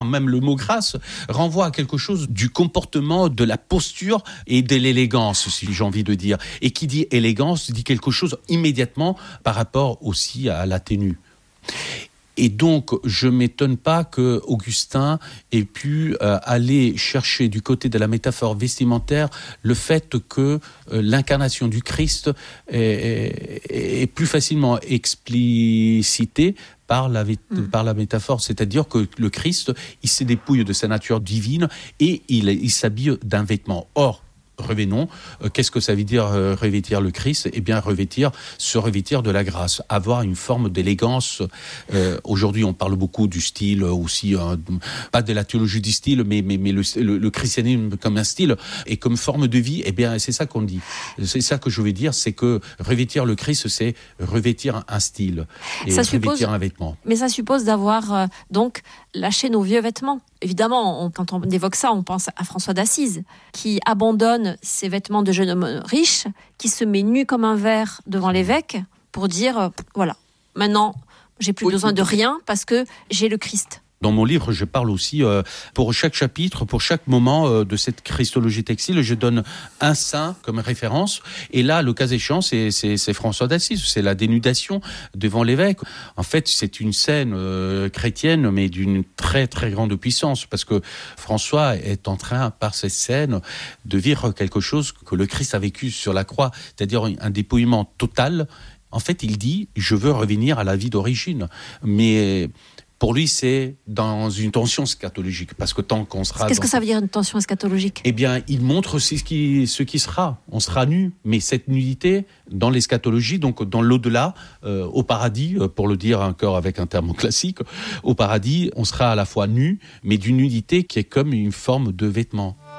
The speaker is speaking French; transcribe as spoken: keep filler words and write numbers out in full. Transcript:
même le mot grâce renvoie à quelque chose du comportement, de la posture et de l'élégance, si j'ai envie de dire. Et qui dit élégance dit quelque chose immédiatement par rapport aussi à la tenue. Et donc, je ne m'étonne pas que Augustin ait pu euh, aller chercher du côté de la métaphore vestimentaire le fait que euh, l'incarnation du Christ est, est, est plus facilement explicitée par la, mmh. par la métaphore. C'est-à-dire que le Christ, il se dépouille de sa nature divine et il, il s'habille d'un vêtement. Or, revenons, euh, qu'est-ce que ça veut dire euh, revêtir le Christ ? Eh bien, revêtir, se revêtir de la grâce, avoir une forme d'élégance. Euh, aujourd'hui, on parle beaucoup du style aussi, euh, pas de la théologie du style, mais, mais, mais le, le, le christianisme comme un style et comme forme de vie. Eh bien, c'est ça qu'on dit. C'est ça que je veux dire, c'est que revêtir le Christ, c'est revêtir un style et ça revêtir suppose, un vêtement. Mais ça suppose d'avoir euh, donc lâché nos vieux vêtements. Évidemment, on, quand on évoque ça, on pense à François d'Assise, qui abandonne ses vêtements de jeune homme riche, qui se met nu comme un verre devant l'évêque pour dire, euh, voilà, maintenant, j'ai plus oui, besoin de rien parce que j'ai le Christ. Dans mon livre, je parle aussi, euh, pour chaque chapitre, pour chaque moment euh, de cette christologie textile, je donne un saint comme référence. Et là, le cas échéant, c'est, c'est, c'est François d'Assise, c'est la dénudation devant l'évêque. En fait, c'est une scène euh, chrétienne, mais d'une très, très grande puissance, parce que François est en train, par cette scène, de vivre quelque chose que le Christ a vécu sur la croix, c'est-à-dire un dépouillement total. En fait, il dit, je veux revenir à la vie d'origine. Mais... pour lui, c'est dans une tension eschatologique, parce que tant qu'on sera... Qu'est-ce dans... que ça veut dire une tension eschatologique ? Eh bien, il montre ce qui, ce qui sera. On sera nu, mais cette nudité, dans l'eschatologie, donc dans l'au-delà, euh, au paradis, pour le dire encore avec un terme classique, au paradis, on sera à la fois nu, mais d'une nudité qui est comme une forme de vêtement.